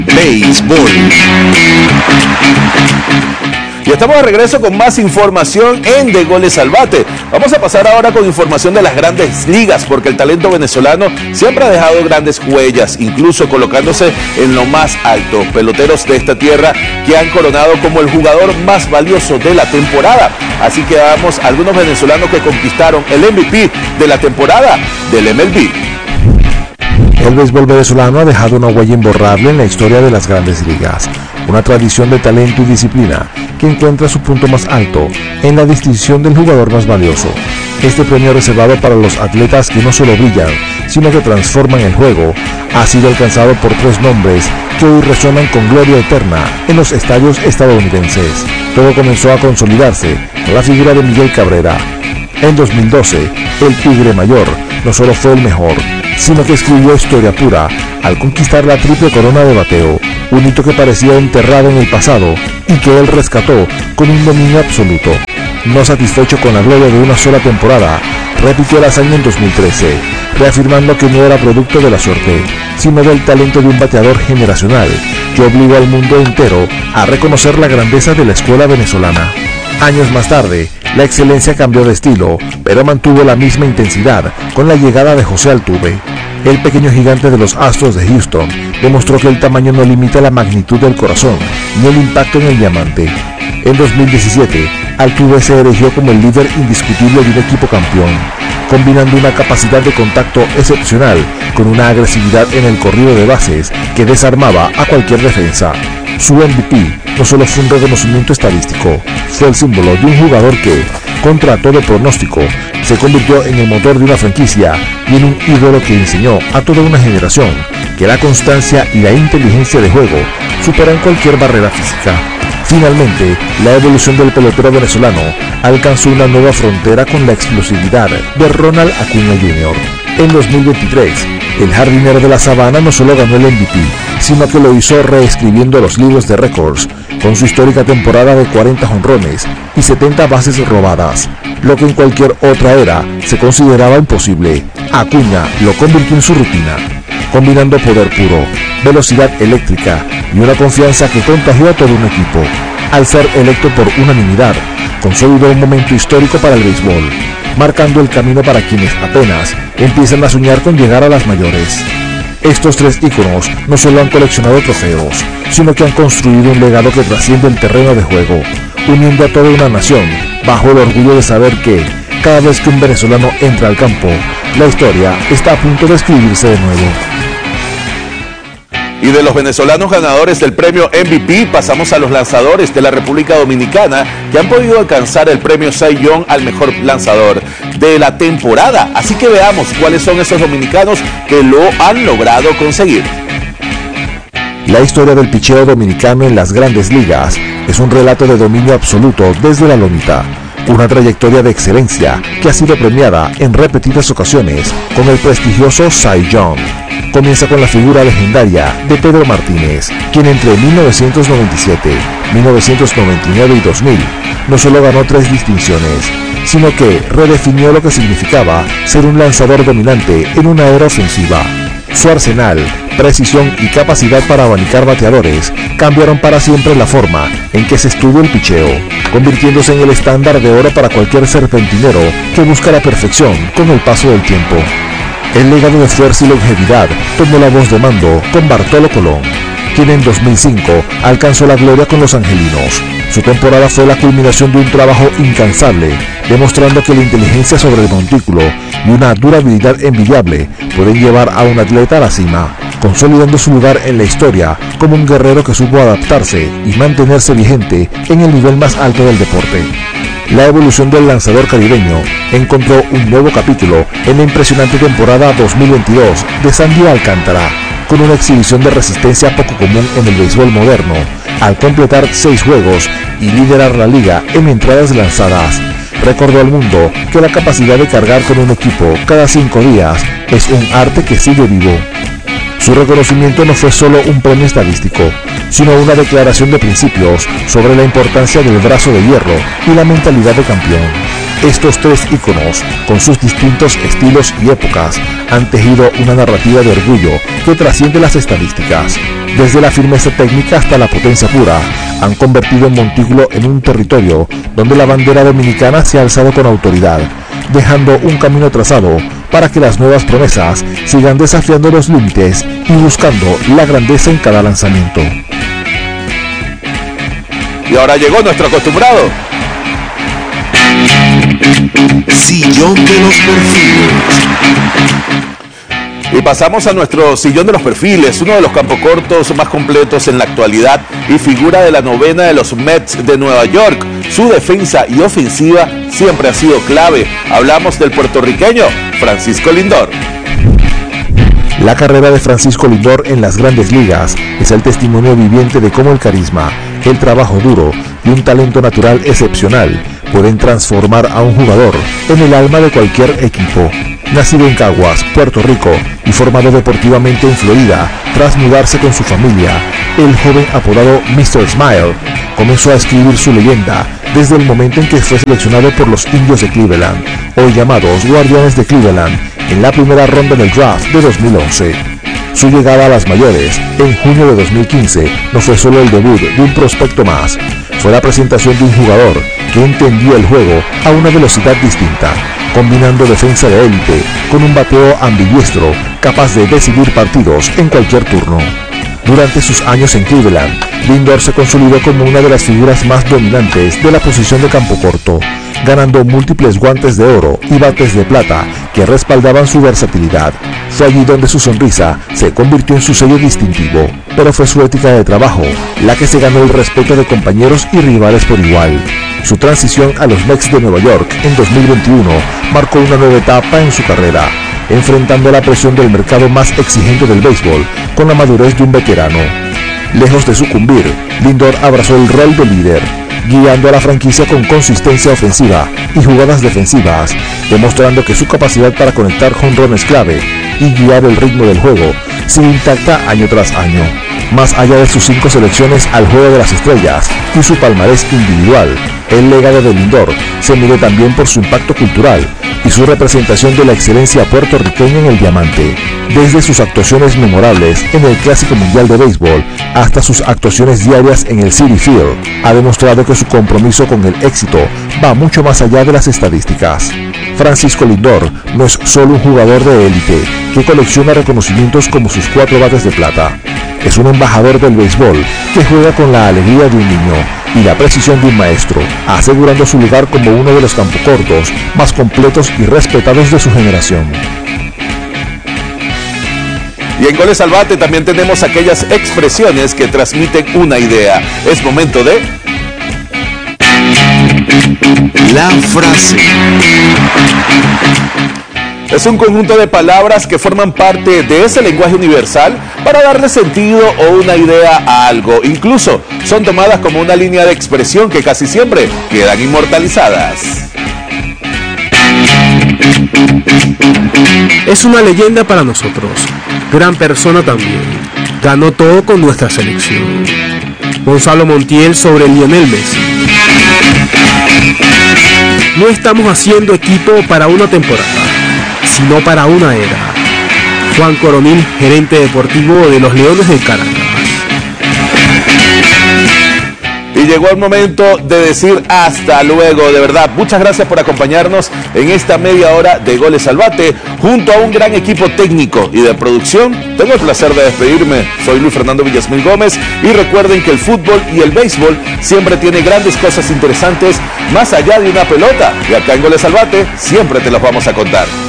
Béisbol. Y estamos de regreso con más información en De Goles al Bate. Vamos a pasar ahora con información de las grandes ligas, porque el talento venezolano siempre ha dejado grandes huellas, incluso colocándose en lo más alto. Peloteros de esta tierra que han coronado como el jugador más valioso de la temporada. Así que damos a algunos venezolanos que conquistaron el MVP de la temporada del MLB. El béisbol venezolano ha dejado una huella imborrable en la historia de las grandes ligas, una tradición de talento y disciplina que encuentra su punto más alto en la distinción del jugador más valioso. Este premio reservado para los atletas que no solo brillan, sino que transforman el juego, ha sido alcanzado por tres nombres que hoy resuenan con gloria eterna en los estadios estadounidenses. Todo comenzó a consolidarse con la figura de Miguel Cabrera. En 2012, el Tigre Mayor no solo fue el mejor, sino que escribió historia pura al conquistar la triple corona de bateo, un hito que parecía enterrado en el pasado y que él rescató con un dominio absoluto. No satisfecho con la gloria de una sola temporada, repitió la hazaña en 2013, reafirmando que no era producto de la suerte, sino del talento de un bateador generacional que obligó al mundo entero a reconocer la grandeza de la escuela venezolana. Años más tarde, la excelencia cambió de estilo, pero mantuvo la misma intensidad con la llegada de José Altuve. El pequeño gigante de los Astros de Houston demostró que el tamaño no limita la magnitud del corazón ni el impacto en el diamante. En 2017, Altuve se erigió como el líder indiscutible de un equipo campeón, combinando una capacidad de contacto excepcional con una agresividad en el corrido de bases que desarmaba a cualquier defensa. Su MVP no solo fue un reconocimiento estadístico, fue el símbolo de un jugador que, contra todo pronóstico, se convirtió en el motor de una franquicia y en un ídolo que enseñó a toda una generación que la constancia y la inteligencia de juego superan cualquier barrera física. Finalmente, la evolución del pelotero venezolano alcanzó una nueva frontera con la explosividad de Ronald Acuña Jr. En 2023, el jardinero de la Sabana no solo ganó el MVP, sino que lo hizo reescribiendo los libros de récords con su histórica temporada de 40 jonrones y 70 bases robadas, lo que en cualquier otra era se consideraba imposible. Acuña lo convirtió en su rutina, combinando poder puro, velocidad eléctrica y una confianza que contagió a todo un equipo. Al ser electo por unanimidad, consolidó un momento histórico para el béisbol, marcando el camino para quienes apenas empiezan a soñar con llegar a las mayores. Estos tres íconos no solo han coleccionado trofeos, sino que han construido un legado que trasciende el terreno de juego, uniendo a toda una nación bajo el orgullo de saber que, cada vez que un venezolano entra al campo, la historia está a punto de escribirse de nuevo. Y de los venezolanos ganadores del premio MVP pasamos a los lanzadores de la República Dominicana que han podido alcanzar el premio Cy Young al mejor lanzador de la temporada. Así que veamos cuáles son esos dominicanos que lo han logrado conseguir. La historia del picheo dominicano en las grandes ligas es un relato de dominio absoluto desde la lomita. Una trayectoria de excelencia que ha sido premiada en repetidas ocasiones con el prestigioso Cy Young. Comienza con la figura legendaria de Pedro Martínez, quien entre 1997, 1999 y 2000 no solo ganó 3 distinciones, sino que redefinió lo que significaba ser un lanzador dominante en una era ofensiva. Su arsenal, precisión y capacidad para abanicar bateadores cambiaron para siempre la forma en que se estudia el picheo, convirtiéndose en el estándar de oro para cualquier serpentinero que busca la perfección con el paso del tiempo. El legado de fuerza y longevidad tomó la voz de mando con Bartolo Colón, quien en 2005 alcanzó la gloria con los angelinos. Su temporada fue la culminación de un trabajo incansable, demostrando que la inteligencia sobre el montículo y una durabilidad envidiable pueden llevar a un atleta a la cima, consolidando su lugar en la historia como un guerrero que supo adaptarse y mantenerse vigente en el nivel más alto del deporte. La evolución del lanzador caribeño encontró un nuevo capítulo en la impresionante temporada 2022 de Sandy Alcántara, con una exhibición de resistencia poco común en el béisbol moderno, al completar 6 juegos y liderar la liga en entradas lanzadas. Recordó al mundo que la capacidad de cargar con un equipo cada 5 días es un arte que sigue vivo. Su reconocimiento no fue solo un premio estadístico, sino una declaración de principios sobre la importancia del brazo de hierro y la mentalidad de campeón. Estos tres íconos, con sus distintos estilos y épocas, han tejido una narrativa de orgullo que trasciende las estadísticas. Desde la firmeza técnica hasta la potencia pura, han convertido en Montículo en un territorio donde la bandera dominicana se ha alzado con autoridad, dejando un camino trazado para que las nuevas promesas sigan desafiando los límites y buscando la grandeza en cada lanzamiento. Y ahora llegó nuestro acostumbrado Sillón de los Perfiles. Y pasamos a nuestro Sillón de los Perfiles, uno de los campocortos más completos en la actualidad y figura de la novena de los Mets de Nueva York. Su defensa y ofensiva siempre ha sido clave. Hablamos del puertorriqueño Francisco Lindor. La carrera de Francisco Lindor en las grandes ligas es el testimonio viviente de cómo el carisma, el trabajo duro y un talento natural excepcional pueden transformar a un jugador en el alma de cualquier equipo. Nacido en Caguas, Puerto Rico, y formado deportivamente en Florida tras mudarse con su familia, el joven apodado Mr. Smile comenzó a escribir su leyenda desde el momento en que fue seleccionado por los Indios de Cleveland, hoy llamados Guardianes de Cleveland, en la primera ronda del draft de 2011. Su llegada a las mayores, en junio de 2015, no fue solo el debut de un prospecto más, fue la presentación de un jugador que entendió el juego a una velocidad distinta, combinando defensa de élite con un bateo ambidiestro capaz de decidir partidos en cualquier turno. Durante sus años en Cleveland, Lindor se consolidó como una de las figuras más dominantes de la posición de campo corto, ganando múltiples guantes de oro y bates de plata que respaldaban su versatilidad. Fue allí donde su sonrisa se convirtió en su sello distintivo, pero fue su ética de trabajo la que se ganó el respeto de compañeros y rivales por igual. Su transición a los Mets de Nueva York en 2021 marcó una nueva etapa en su carrera, enfrentando la presión del mercado más exigente del béisbol con la madurez de un veterano. Lejos de sucumbir, Lindor abrazó el rol de líder, guiando a la franquicia con consistencia ofensiva y jugadas defensivas, demostrando que su capacidad para conectar jonrones clave y guiar el ritmo del juego sigue intacta año tras año. Más allá de sus 5 selecciones al Juego de las Estrellas y su palmarés individual, el legado de Lindor se mide también por su impacto cultural y su representación de la excelencia puertorriqueña en el diamante. Desde sus actuaciones memorables en el Clásico Mundial de Béisbol hasta sus actuaciones diarias en el Citi Field, ha demostrado que su compromiso con el éxito va mucho más allá de las estadísticas. Francisco Lindor no es solo un jugador de élite que colecciona reconocimientos como sus 4 bates de plata. Es un embajador del béisbol que juega con la alegría de un niño y la precisión de un maestro, asegurando su lugar como uno de los campocortos más completos y respetados de su generación. Y en Goles al Bate también tenemos aquellas expresiones que transmiten una idea. Es momento de... La frase. Es un conjunto de palabras que forman parte de ese lenguaje universal para darle sentido o una idea a algo. Incluso son tomadas como una línea de expresión que casi siempre quedan inmortalizadas. Es una leyenda para nosotros, gran persona también. Ganó todo con nuestra selección. Gonzalo Montiel sobre Lionel Messi. No estamos haciendo equipo para una temporada, sino para una era. Juan Coronil, gerente deportivo de los Leones del Caracas. Y llegó el momento de decir hasta luego. De verdad, muchas gracias por acompañarnos en esta media hora de Goles al Bate, junto a un gran equipo técnico y de producción. Tengo el placer de despedirme. Soy Luis Fernando Villasmil Gómez y recuerden que el fútbol y el béisbol siempre tiene grandes cosas interesantes más allá de una pelota. Y acá en Goles al Bate siempre te los vamos a contar.